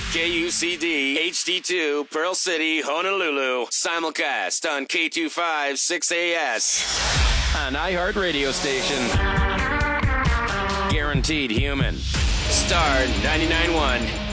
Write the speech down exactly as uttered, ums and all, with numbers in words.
K U C D, H D two, Pearl City, Honolulu. Simulcast on K two five six A S. An iHeart radio station. Guaranteed human. Star ninety-nine point one.